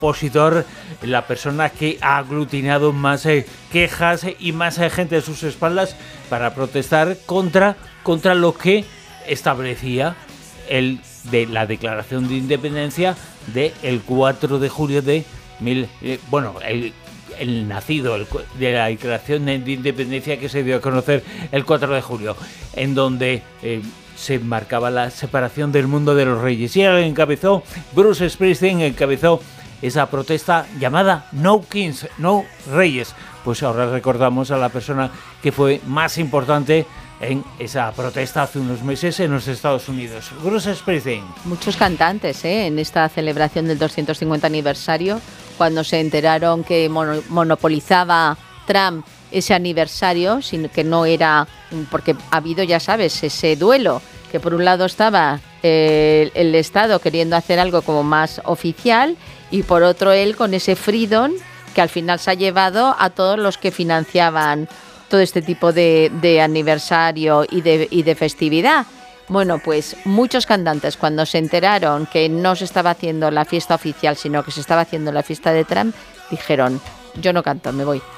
opositor, la persona que ha aglutinado más quejas y más gente a sus espaldas para protestar contra lo que establecía de la Declaración de Independencia del 4 de julio de el nacido de la Declaración de Independencia que se dio a conocer el 4 de julio, en donde se marcaba la separación del mundo de los reyes. Y él encabezó, Bruce Springsteen encabezó esa protesta llamada No Kings, No Reyes. Pues ahora recordamos a la persona que fue más importante en esa protesta hace unos meses en los Estados Unidos. Bruce Springsteen. Muchos cantantes en esta celebración del 250 aniversario, cuando se enteraron que monopolizaba Trump ese aniversario, sino que no era, porque ha habido, ya sabes, ese duelo, que por un lado estaba el Estado queriendo hacer algo como más oficial y por otro él con ese freedom que al final se ha llevado a todos los que financiaban todo este tipo de aniversario y de festividad. Bueno, pues muchos cantantes cuando se enteraron que no se estaba haciendo la fiesta oficial, sino que se estaba haciendo la fiesta de Trump, dijeron, yo no canto, me voy.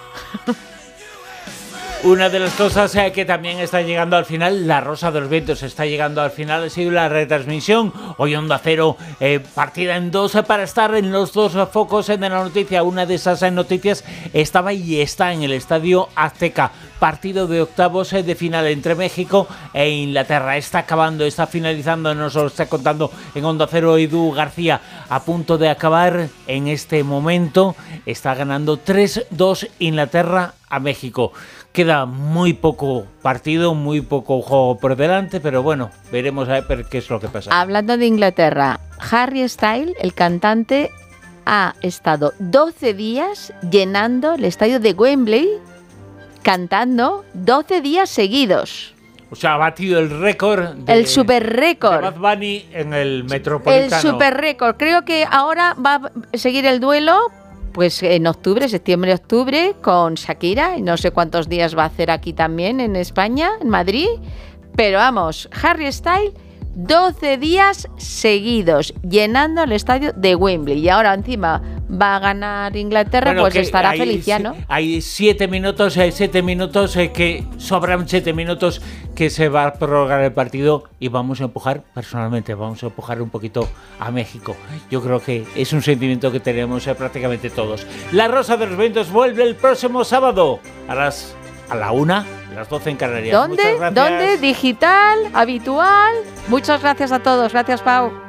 Una de las cosas que también está llegando al final, La Rosa de los Vientos está llegando al final, ha sido la retransmisión. Hoy Onda Cero partida en dos para estar en los dos focos de la noticia. Una de esas noticias estaba y está en el Estadio Azteca. Partido de octavos de final entre México e Inglaterra. Está acabando, está finalizando, nos lo está contando en Onda Cero Edu García. A punto de acabar en este momento. Está ganando 3-2 Inglaterra a México. Queda muy poco partido, muy poco juego por delante, pero bueno, veremos a ver qué es lo que pasa. Hablando de Inglaterra, Harry Styles, el cantante, ha estado 12 días llenando el estadio de Wembley, cantando 12 días seguidos. O sea, ha batido el récord el super récord de Bad Bunny en el Metropolitano. El super récord. Creo que ahora va a seguir el duelo, pues en octubre, septiembre-octubre, con Shakira. Y no sé cuántos días va a hacer aquí también en España, en Madrid. Pero vamos, Harry Styles, 12 días seguidos llenando el estadio de Wembley. Y ahora encima va a ganar Inglaterra, bueno, pues estará feliz ya, ¿no? Hay 7 minutos, que sobran 7 minutos que se va a prorrogar el partido y vamos a empujar, personalmente, vamos a empujar un poquito a México. Yo creo que es un sentimiento que tenemos prácticamente todos. La Rosa de los Vientos vuelve el próximo sábado a la 1, a las 12 en Canarias. ¿Dónde? ¿Digital? ¿Habitual? Muchas gracias a todos. Gracias, Pau.